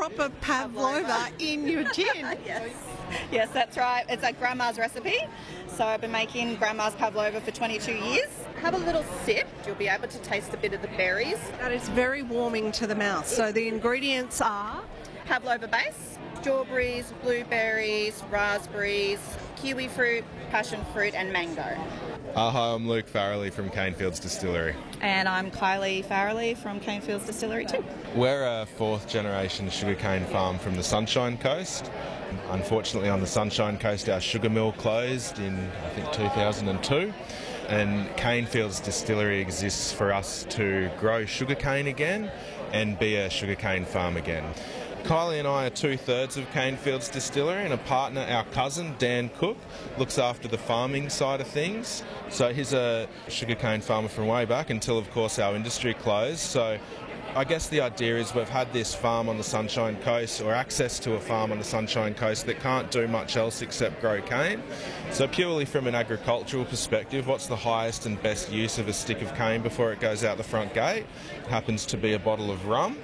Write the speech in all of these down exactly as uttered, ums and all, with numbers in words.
proper pavlova in your gin. Yes. Yes, that's right. It's like Grandma's recipe. So I've been making Grandma's pavlova for twenty-two years. Have a little sip. You'll be able to taste a bit of the berries. That is very warming to the mouth. So the ingredients are? Pavlova base, strawberries, blueberries, raspberries, kiwi fruit, passion fruit and mango. Uh, hi, I'm Luke Farrelly from Canefields Distillery. And I'm Kylie Farrelly from Canefields Distillery too. We're a fourth generation sugarcane farm from the Sunshine Coast. Unfortunately, on the Sunshine Coast our sugar mill closed in I think two thousand two, and Canefields Distillery exists for us to grow sugarcane again and be a sugarcane farm again. Kylie and I are two-thirds of Canefields Distillery, and a partner, our cousin, Dan Cook, looks after the farming side of things. So he's a sugarcane farmer from way back until, of course, our industry closed. So I guess the idea is we've had this farm on the Sunshine Coast, or access to a farm on the Sunshine Coast, that can't do much else except grow cane. So purely from an agricultural perspective, what's the highest and best use of a stick of cane before it goes out the front gate? It happens to be a bottle of rum.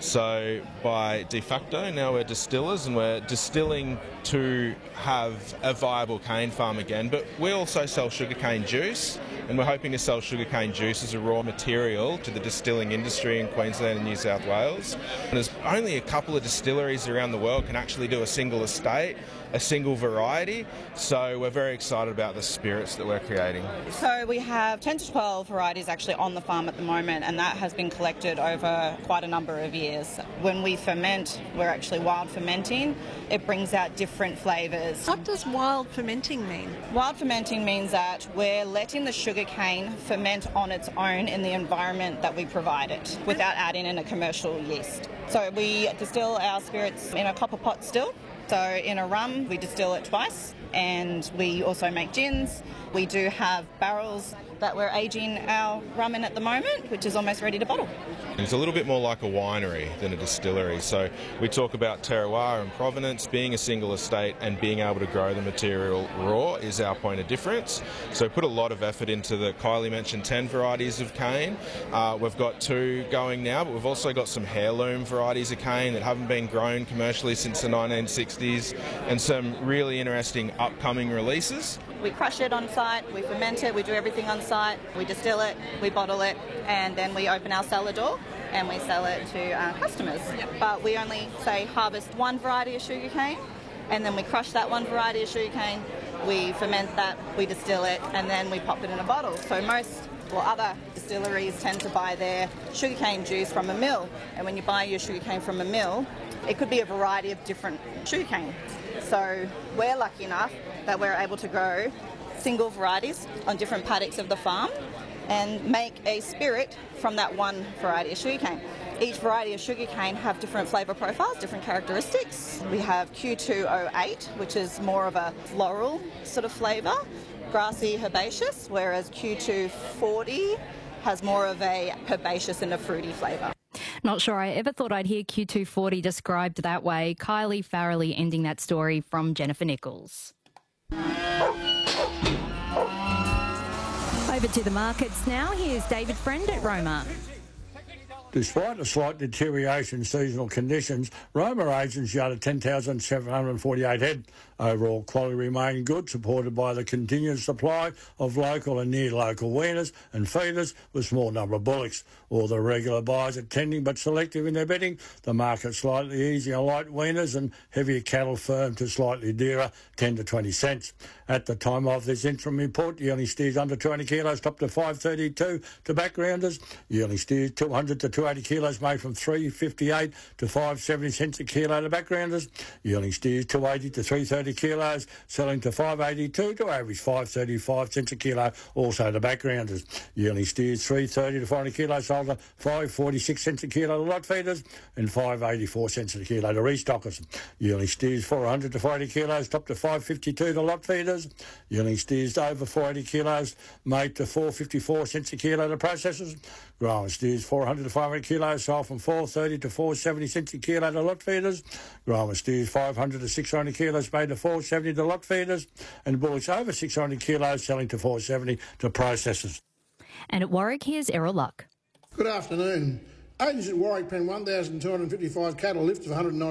So by de facto, now we're distillers and we're distilling to have a viable cane farm again. But we also sell sugarcane juice, and we're hoping to sell sugarcane juice as a raw material to the distilling industry in Queensland and New South Wales. And there's only a couple of distilleries around the world can actually do a single estate, a single variety. So we're very excited about the spirits that we're creating. So we have ten to twelve varieties actually on the farm at the moment, and that has been collected over quite a number of years. When we ferment, we're actually wild fermenting. It brings out different flavours. What does wild fermenting mean? Wild fermenting means that we're letting the sugar cane ferment on its own in the environment that we provide it without adding in a commercial yeast. So we distill our spirits in a copper pot still. So in a rum, we distill it twice, and we also make gins. We do have barrels that we're aging our rum in at the moment, which is almost ready to bottle. It's a little bit more like a winery than a distillery. So we talk about terroir and provenance. Being a single estate and being able to grow the material raw is our point of difference. So we put a lot of effort into the, Kylie mentioned ten varieties of cane. Uh, we've got two going now, but we've also got some heirloom varieties of cane that haven't been grown commercially since the nineteen sixties, and some really interesting upcoming releases. We crush it on site, we ferment it, we do everything on site, we distill it, we bottle it, and then we open our cellar door and we sell it to our customers. But we only, say, harvest one variety of sugarcane, and then we crush that one variety of sugarcane, we ferment that, we distill it, and then we pop it in a bottle. So most, well, other distilleries tend to buy their sugarcane juice from a mill, and when you buy your sugarcane from a mill, it could be a variety of different sugarcane. So we're lucky enough that we're able to grow single varieties on different paddocks of the farm and make a spirit from that one variety of sugarcane. Each variety of sugarcane have different flavour profiles, different characteristics. We have Q two oh eight, which is more of a floral sort of flavour, grassy herbaceous, whereas Q two forty has more of a herbaceous and a fruity flavour. Not sure I ever thought I'd hear Q two forty described that way. Kylie Farrelly ending that story from Jennifer Nichols. Over to the markets now. Here's David Friend at Roma. Despite a slight deterioration in seasonal conditions, Roma agents yarded ten thousand seven hundred forty-eight head. Overall quality remained good, supported by the continued supply of local and near-local weaners and feeders with small number of bullocks. All the regular buyers are tending but selective in their bedding. The market slightly easier light weaners and heavier cattle firm to slightly dearer, ten to twenty cents. At the time of this interim report, yearling steers under two hundred kilos topped to five thirty-two to backgrounders. Yearling steers two hundred to two hundred eighty kilos made from three fifty-eight to five seventy cents a kilo to backgrounders. Yearling steers two eighty to three thirty kilos, selling to five eighty-two to average five thirty-five cents a kilo, also to backgrounders. Yearling steers three thirty to four hundred kilos, sold to five forty-six cents a kilo to lot feeders and five eighty-four cents a kilo to restockers. Yearling steers four hundred to four eighty kilos, topped to five fifty-two to lot feeders. Yearling steers over four eighty kilos, made to four fifty-four cents a kilo to processors. Growing steers four hundred to five hundred kilos, sold from four thirty to four seventy cents a kilo to lot feeders. Growing steers five hundred to six hundred kilos, made to four seventy to lot feeders. And bullocks over six hundred kilos, selling to four seventy to processors. And at Warwick, here's Errol Luck. Good afternoon. Agents at Warwick pen one thousand two hundred fifty-five cattle lift of one hundred ninety